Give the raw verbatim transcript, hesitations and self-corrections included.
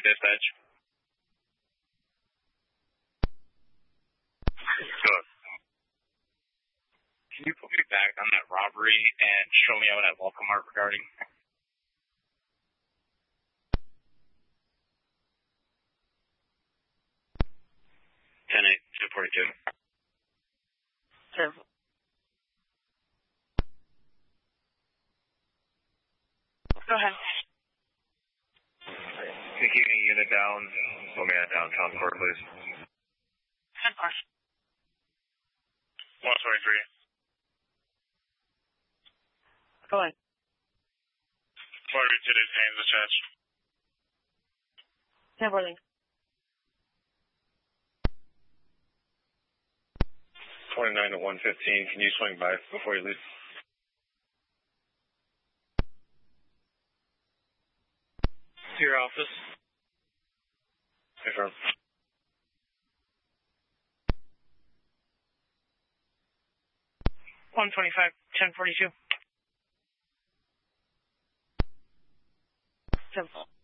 to dispatch. Good. Can you put me back on that robbery and show me out at Welcome Mart regarding? ten eight, two forty-two. Careful. Go ahead. Can you keep me a unit down? Put me at downtown court, please. ten four. one twenty-three. Go ahead. forty-two detained, dispatch. ten four link. twenty-nine to one fifteen, can you swing by before you leave? To your office. Confirm. one twenty-five, ten forty-two. ten four.